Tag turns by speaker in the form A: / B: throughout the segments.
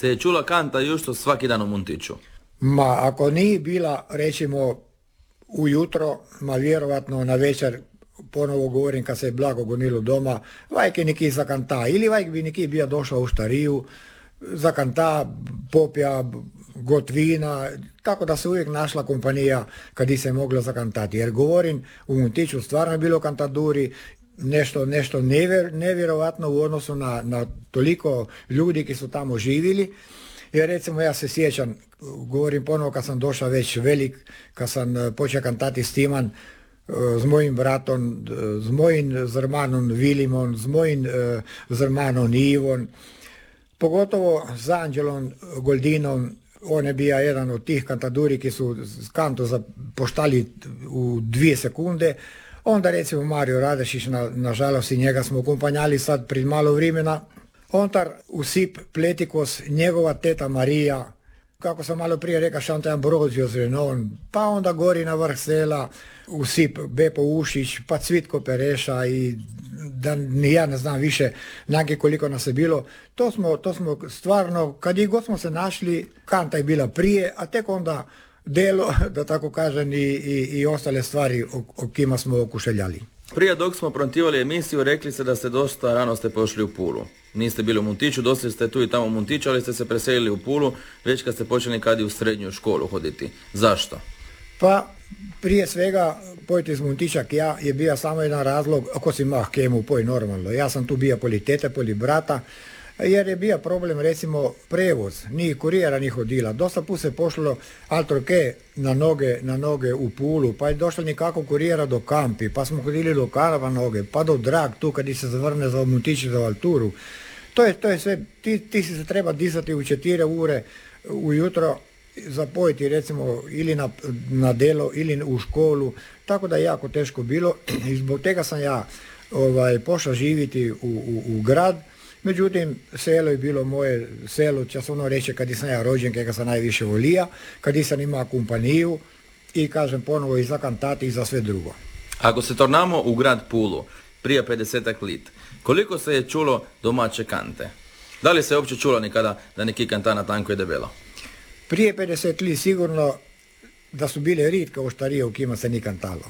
A: se je čula kanta Justo svaki dan u Muntiću?
B: Ma, ako nije bila, recimo, ujutro, ma vjerovatno na večer, ponovo govorim kad se je blago gonilo doma, vajk je neki zakanta, ili vajk bi neki bio došao u štariju, zakanta, popja, got vina, tako da se uvijek našla kompanija kad se mogla zakantati. Jer govorim, u Muntiću stvarno je bilo kantaduri, nešto nevjerovatno u odnosu na toliko ljudi ki su tamo živjeli. Jer recimo ja se sjećam, govorim ponovo kad sam došao već velik, kad sam počeo kantati s Timan, z mojim bratom, z mojim zrmanom Vilimom, z mojim zrmanom Ivom, pogotovo s Anđelom Goldinom. On je bio jedan od tih kantaduri ki su kanto zapoštali u 2 sekunde. Onda recimo Mario Radešić, nažalost i njega smo kompanjali sad pred malo vremena. Ontar Usip Pletikos, njegova teta Marija, kako sam malo prije rekao, Šantaj Ambrozio Zrenon, pa onda gori na vrh sela Usip Bepo Ušić, pa Cvitko Pereša i da ja ne znam više nake koliko nas je bilo. To smo stvarno, kad i god smo se našli, kanta je bila prije, a tek onda delo, da tako kažem, i ostale stvari o kima smo okušeljali.
A: Prije dok smo prontivali emisiju, rekli ste da ste dosta rano ste pošli u Pulu. Niste bili u Muntiću, dosta ste tu i tamo u Muntiću, ali ste se preselili u Pulu već kad ste počeli kad i u srednju školu hoditi. Zašto?
B: Pa prije svega pojeti iz Muntića ja je bio samo jedan razlog, ako si mah kemu poj normalno. Ja sam tu bio poli tete, poli brata, jer je bio problem recimo prevoz, ni kurijera ni hodila. Dosta put se pošlo altroke na noge u Pulu, pa je došlo nikako kurijera do Kampi, pa smo hodili do Karava noge, pa do Drag tu kad se zavrne za Muntić za Valturu. To je sve, ti si se treba dizati u 4 ure ujutro, zapojiti recimo ili na delo ili u školu, tako da je jako teško bilo i zbog tega sam ja pošao živjeti u grad. Međutim, selo je bilo moje selo, če se ono reče, kad sam ja rođen, kega sam najviše volija, kad sam imao kompaniju i kažem ponovo i za kantati i za sve drugo.
A: Ako se tornamo u grad Pulu, prije 50-ak lit, koliko se je čulo domaće kante? Da li se je uopće čulo nikada da neki kanta na tanko i debelo?
B: Prije 50 lit sigurno da su bile ritka oštarije u kima se ni kantalo.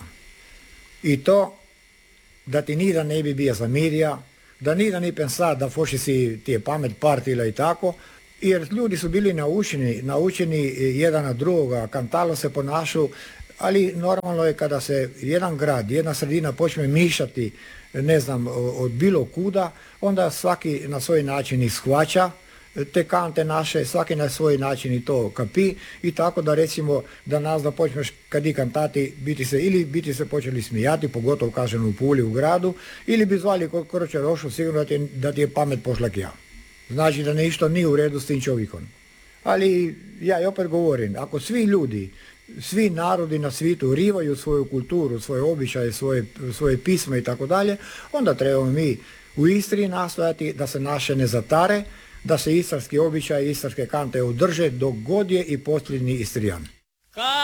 B: I to da ti nidan ne bi bio zamirja, da nidan ni pensat da foši si ti je pamet partila i tako, jer ljudi su bili naučeni jedan na drugoga, kantalo se ponašu, ali normalno je kada se jedan grad, jedna sredina počne mišati, ne znam, od bilo kuda, onda svaki na svoj način ih shvaća te kante naše, svaki na svoj način i to kapi i tako da recimo da nas da počneš kad i kantati biti se počeli smijati, pogotovo kažem u Puli u gradu, ili bi zvali kroče rošu sigurno da ti je pamet pošla k ja. Znači da nešto nije u redu s tim čovjekom. Ali ja i opet govorim, ako svi ljudi, svi narodi na svijetu rivaju svoju kulturu, svoje običaje, svoje pisma i tako dalje, onda trebamo mi u Istri nastojati da se naše ne zatare, da se istarski običaj i istarske kante održe dok god je i posljednji Istrijan.